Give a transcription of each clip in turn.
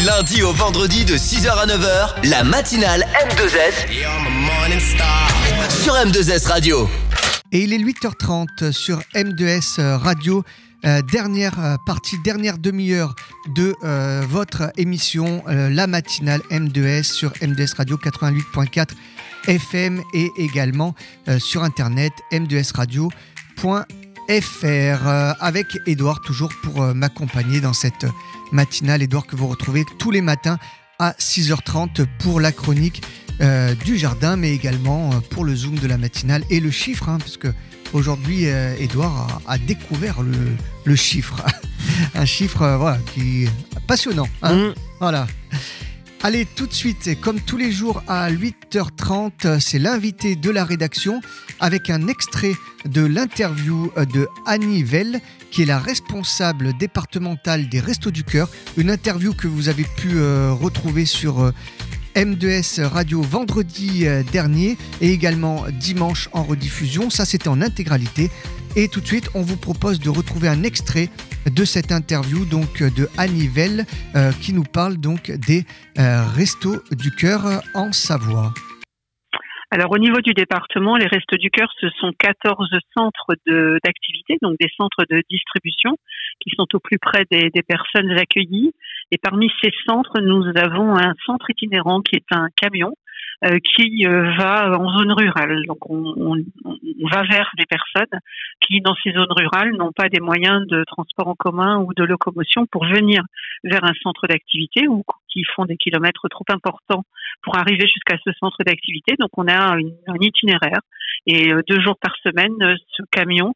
lundi au vendredi de 6h à 9h, la matinale M2S sur M2S Radio. Et il est 8h30 sur M2S Radio. Dernière partie, dernière demi-heure de votre émission, la matinale M2S sur M2S Radio 88.4 FM et également sur internet m2sradio.fr avec Édouard toujours pour m'accompagner dans cette matinale. Édouard que vous retrouvez tous les matins à 6h30 pour la chronique du jardin, mais également pour le zoom de la matinale et le chiffre, parce que aujourd'hui, Édouard a découvert le chiffre. Un chiffre qui est passionnant. Voilà. Allez, tout de suite, et comme tous les jours à 8h30, c'est l'invité de la rédaction avec un extrait de l'interview de Annie Vell, qui est la responsable départementale des Restos du Cœur. Une interview que vous avez pu retrouver sur M2S Radio vendredi dernier et également dimanche en rediffusion. Ça, c'était en intégralité. Et tout de suite, on vous propose de retrouver un extrait de cette interview donc de Annie Vell qui nous parle donc des Restos du Cœur en Savoie. Alors au niveau du département, les Restos du Cœur, ce sont 14 centres d'activité, donc des centres de distribution qui sont au plus près des personnes accueillies. Et parmi ces centres, nous avons un centre itinérant qui est un camion qui va en zone rurale. Donc on va vers des personnes qui, dans ces zones rurales, n'ont pas des moyens de transport en commun ou de locomotion pour venir vers un centre d'activité ou qui font des kilomètres trop importants pour arriver jusqu'à ce centre d'activité. Donc on a un itinéraire et 2 jours par semaine, ce camion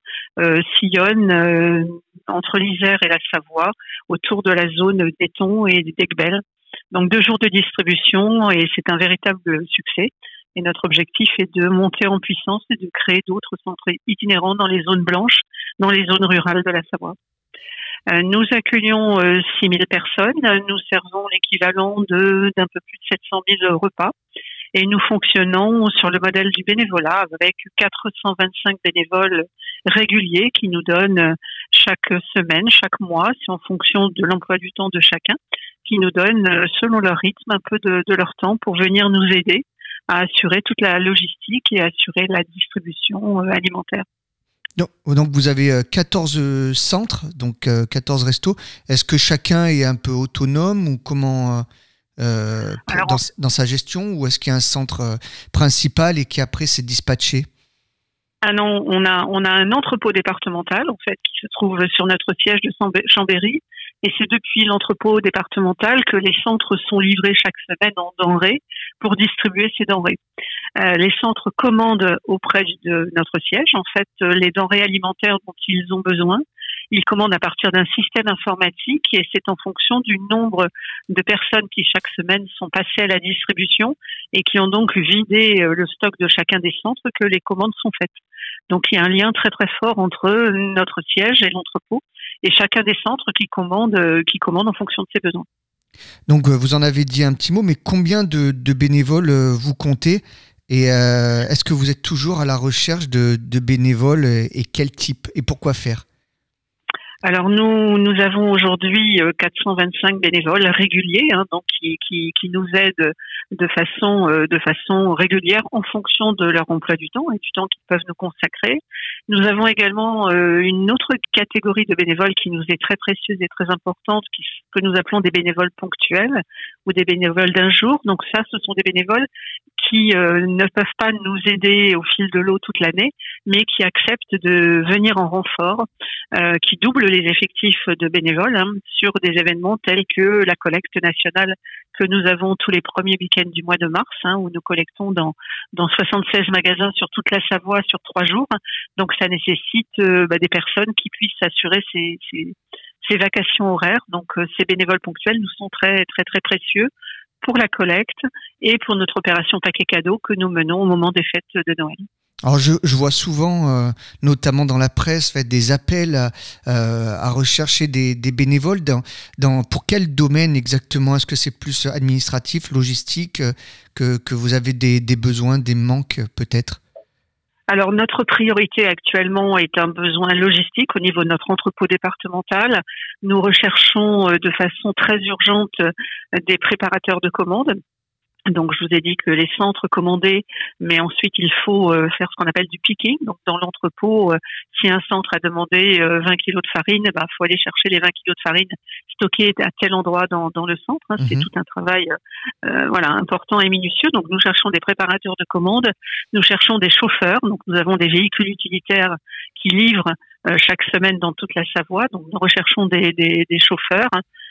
sillonne entre l'Isère et la Savoie autour de la zone d'Éton et d'Aiguebelle. Donc 2 jours de distribution et c'est un véritable succès. Et notre objectif est de monter en puissance et de créer d'autres centres itinérants dans les zones blanches, dans les zones rurales de la Savoie. Nous accueillons 6 000 personnes. Nous servons l'équivalent d'un peu plus de 700 000 repas. Et nous fonctionnons sur le modèle du bénévolat avec 425 bénévoles réguliers qui nous donnent chaque semaine, chaque mois, c'est en fonction de l'emploi du temps de chacun, qui nous donnent, selon leur rythme, un peu de leur temps pour venir nous aider à assurer toute la logistique et assurer la distribution alimentaire. Donc vous avez 14 centres, donc 14 restos. Est-ce que chacun est un peu autonome ou comment dans sa gestion, ou est-ce qu'il y a un centre principal et qui après s'est dispatché? Ah non, on a un entrepôt départemental en fait qui se trouve sur notre siège de Chambéry. Et c'est depuis l'entrepôt départemental que les centres sont livrés chaque semaine en denrées pour distribuer ces denrées. Les centres commandent auprès de notre siège, en fait, les denrées alimentaires dont ils ont besoin. Ils commandent à partir d'un système informatique et c'est en fonction du nombre de personnes qui chaque semaine sont passées à la distribution et qui ont donc vidé le stock de chacun des centres que les commandes sont faites. Donc il y a un lien très très fort entre notre siège et l'entrepôt et chacun des centres qui commande en fonction de ses besoins. Donc vous en avez dit un petit mot, mais combien de bénévoles vous comptez et est-ce que vous êtes toujours à la recherche de bénévoles et quel type et pourquoi faire? Alors nous avons aujourd'hui 425 bénévoles réguliers, donc qui nous aident de façon régulière en fonction de leur emploi du temps et du temps qu'ils peuvent nous consacrer. Nous avons également une autre catégorie de bénévoles qui nous est très précieuse et très importante, que nous appelons des bénévoles ponctuels ou des bénévoles d'un jour. Donc ça, ce sont des bénévoles qui ne peuvent pas nous aider au fil de l'eau toute l'année, mais qui acceptent de venir en renfort, qui doublent les effectifs de bénévoles sur des événements tels que la collecte nationale que nous avons tous les premiers week-ends du mois de mars, où nous collectons dans 76 magasins sur toute la Savoie sur 3 jours. Donc ça nécessite des personnes qui puissent assurer ces vacations horaires. Donc ces bénévoles ponctuels nous sont très très très précieux pour la collecte et pour notre opération paquet cadeau que nous menons au moment des fêtes de Noël. Alors je vois souvent, notamment dans la presse, des appels à rechercher des bénévoles. Pour quel domaine exactement? Est-ce que c'est plus administratif, logistique, que vous avez des besoins, des manques peut-être? Alors, notre priorité actuellement est un besoin logistique au niveau de notre entrepôt départemental. Nous recherchons de façon très urgente des préparateurs de commandes. Donc, je vous ai dit que les centres commandaient, mais ensuite, il faut faire ce qu'on appelle du picking. Donc, dans l'entrepôt, si un centre a demandé 20 kilos de farine, faut aller chercher les 20 kilos de farine stockés à tel endroit dans le centre. C'est tout un travail important et minutieux. Donc, nous cherchons des préparateurs de commandes. Nous cherchons des chauffeurs. Donc, nous avons des véhicules utilitaires qui livrent chaque semaine dans toute la Savoie. Donc, nous recherchons des chauffeurs.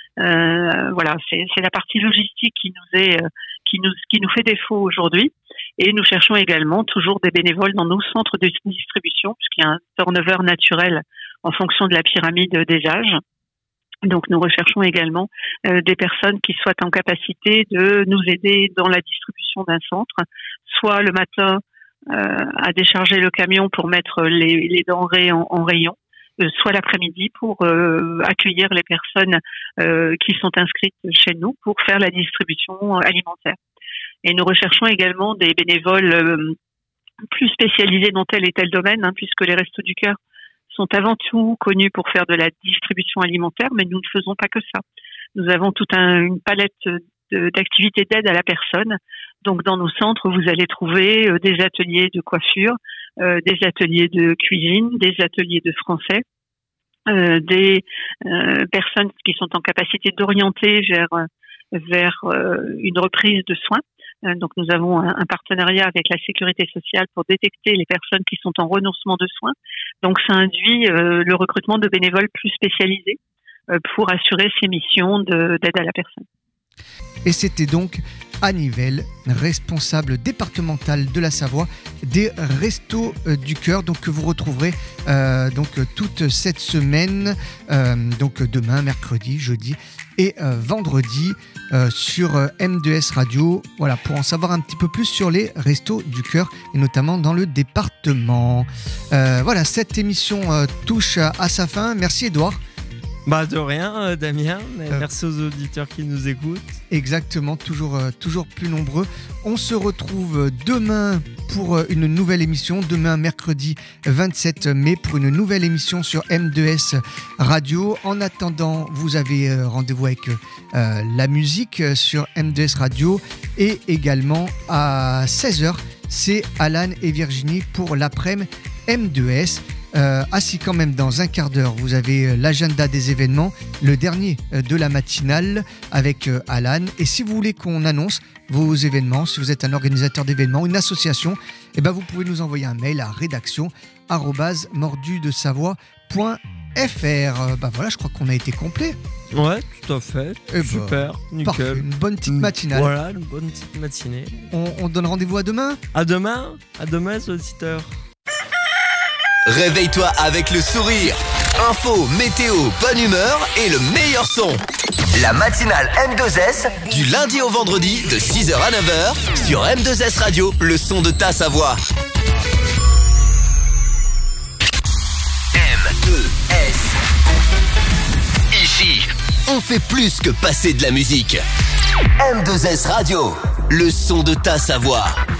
C'est la partie logistique qui nous fait défaut aujourd'hui, et nous cherchons également toujours des bénévoles dans nos centres de distribution, puisqu'il y a un turnover naturel en fonction de la pyramide des âges. Donc nous recherchons également des personnes qui soient en capacité de nous aider dans la distribution d'un centre, soit le matin à décharger le camion pour mettre les denrées en rayon, soit l'après-midi pour accueillir les personnes qui sont inscrites chez nous pour faire la distribution alimentaire. Et nous recherchons également des bénévoles plus spécialisés dans tel et tel domaine, puisque les Restos du Cœur sont avant tout connus pour faire de la distribution alimentaire, mais nous ne faisons pas que ça. Nous avons toute une palette d'activités d'aide à la personne. Donc dans nos centres, vous allez trouver des ateliers de coiffure, des ateliers de cuisine, des ateliers de français, des personnes qui sont en capacité d'orienter vers une reprise de soins. Donc nous avons un partenariat avec la Sécurité sociale pour détecter les personnes qui sont en renoncement de soins. Donc ça induit le recrutement de bénévoles plus spécialisés pour assurer ces missions d'aide à la personne. Et c'était donc Anne Yvel, responsable départementale de la Savoie des Restos du Cœur, donc que vous retrouverez toute cette semaine, donc demain, mercredi, jeudi et vendredi sur M2S Radio. Voilà, pour en savoir un petit peu plus sur les Restos du Cœur et notamment dans le département. Voilà, cette émission touche à sa fin. Merci Edouard. De rien, Damien. Merci aux auditeurs qui nous écoutent. Exactement, toujours plus nombreux. On se retrouve demain pour une nouvelle émission. Demain, mercredi 27 mai, pour une nouvelle émission sur M2S Radio. En attendant, vous avez rendez-vous avec la musique sur M2S Radio. Et également à 16h, c'est Alan et Virginie pour l'après-midi M2S. Ainsi quand même dans un quart d'heure vous avez l'agenda des événements, le dernier de la matinale avec Alan. Et si vous voulez qu'on annonce vos événements, si vous êtes un organisateur d'événements, une association, vous pouvez nous envoyer un mail à rédaction@mordudesavoie.fr. Voilà, je crois qu'on a été complet. Ouais, tout à fait. Super, nickel. Parfait, une bonne petite matinale. Voilà, une bonne petite matinée. On donne rendez-vous à demain. À demain, les auditeurs. Réveille-toi avec le sourire. Info, météo, bonne humeur et le meilleur son. La matinale M2S, du lundi au vendredi de 6h à 9h sur M2S Radio, le son de ta Savoie. M2S. Ici, on fait plus que passer de la musique. M2S Radio, le son de ta Savoie.